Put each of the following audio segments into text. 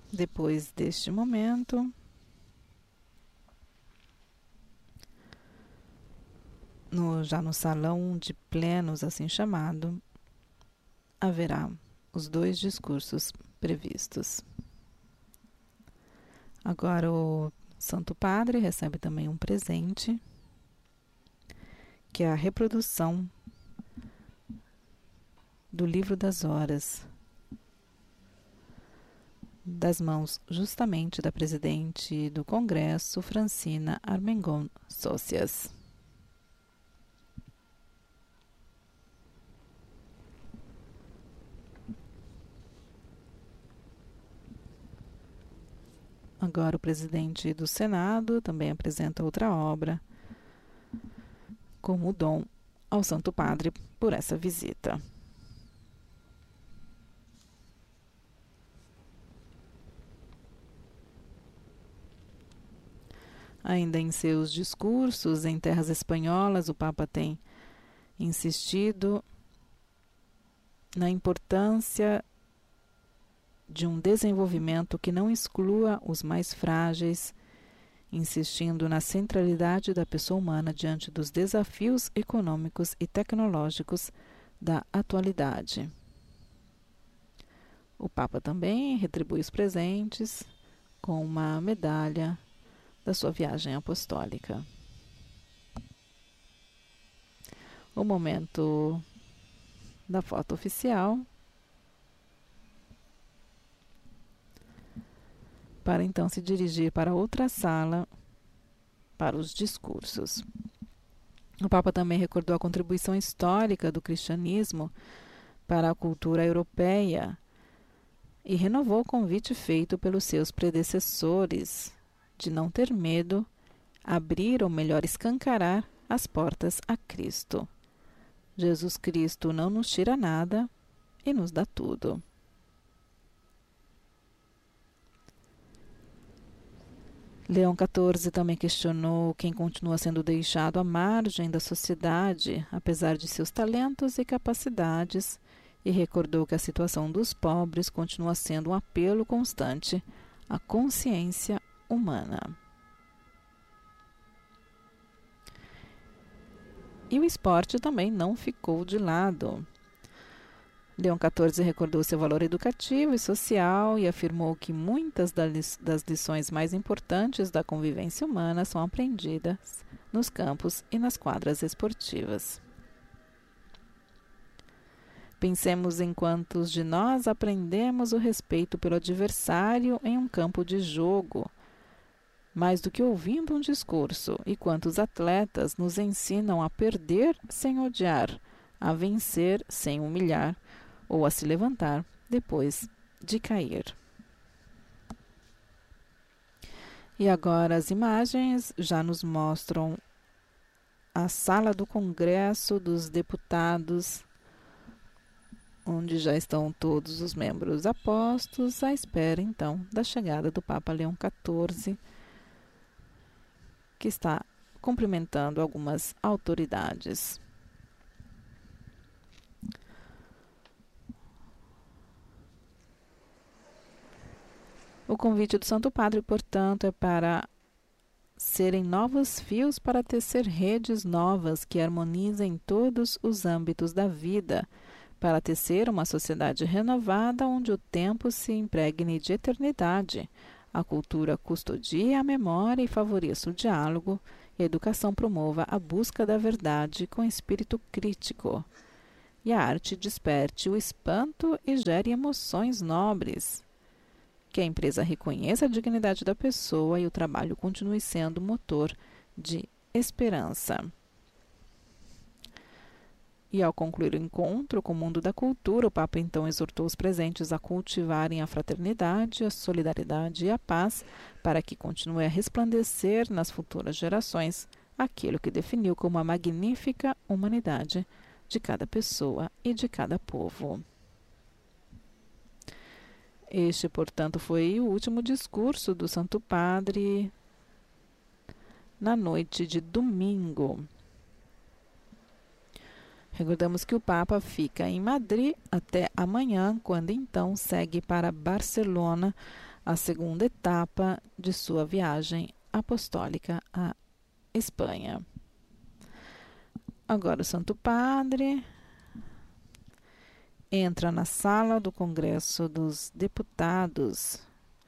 Depois deste momento, já no salão de plenos, assim chamado, haverá os 2 discursos previstos. Agora o Santo Padre recebe também um presente, que é a reprodução do Livro das Horas, das mãos justamente da presidente do Congresso, Francina Armengol Socias. Agora o presidente do Senado também apresenta outra obra, como dom ao Santo Padre por essa visita. Ainda em seus discursos em terras espanholas, o Papa tem insistido na importância de um desenvolvimento que não exclua os mais frágeis, insistindo na centralidade da pessoa humana diante dos desafios econômicos e tecnológicos da atualidade. O Papa também retribui os presentes com uma medalha da sua viagem apostólica. O momento da foto oficial, para então se dirigir para outra sala para os discursos. O Papa também recordou a contribuição histórica do cristianismo para a cultura europeia e renovou o convite feito pelos seus predecessores de não ter medo, abrir ou melhor escancarar as portas a Cristo. Jesus Cristo não nos tira nada e nos dá tudo. Leão XIV também questionou quem continua sendo deixado à margem da sociedade, apesar de seus talentos e capacidades, e recordou que a situação dos pobres continua sendo um apelo constante à consciência humana. E o esporte também não ficou de lado. Leão XIV recordou seu valor educativo e social e afirmou que muitas das lições mais importantes da convivência humana são aprendidas nos campos e nas quadras esportivas. Pensemos em quantos de nós aprendemos o respeito pelo adversário em um campo de jogo, mais do que ouvindo um discurso, e quantos atletas nos ensinam a perder sem odiar, a vencer sem humilhar, ou a se levantar depois de cair. E agora as imagens já nos mostram a sala do Congresso dos Deputados, onde já estão todos os membros apostos, à espera então da chegada do Papa Leão XIV, que está cumprimentando algumas autoridades. O convite do Santo Padre, portanto, é para serem novos fios para tecer redes novas que harmonizem todos os âmbitos da vida, para tecer uma sociedade renovada onde o tempo se impregne de eternidade, a cultura custodie a memória e favoreça o diálogo, e a educação promova a busca da verdade com espírito crítico, e a arte desperte o espanto e gere emoções nobres. Que a empresa reconheça a dignidade da pessoa e o trabalho continue sendo motor de esperança. E ao concluir o encontro com o mundo da cultura, o Papa então exortou os presentes a cultivarem a fraternidade, a solidariedade e a paz, para que continue a resplandecer nas futuras gerações aquilo que definiu como a magnífica humanidade de cada pessoa e de cada povo. Este, portanto, foi o último discurso do Santo Padre na noite de domingo. Recordamos que o Papa fica em Madrid até amanhã, quando então segue para Barcelona, a segunda etapa de sua viagem apostólica à Espanha. Agora o Santo Padre entra na sala do Congresso dos Deputados,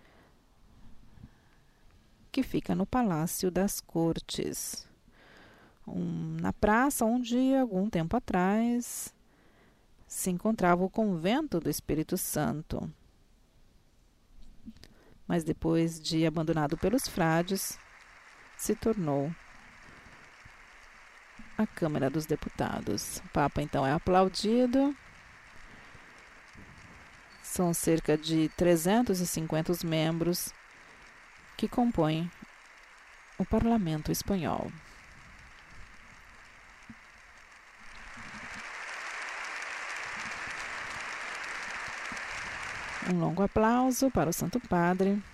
que fica no Palácio das Cortes, na praça onde, algum tempo atrás, se encontrava o Convento do Espírito Santo. Mas depois de abandonado pelos frades, se tornou a Câmara dos Deputados. O Papa, então, é aplaudido. São cerca de 350 os membros que compõem o Parlamento espanhol. Um longo aplauso para o Santo Padre.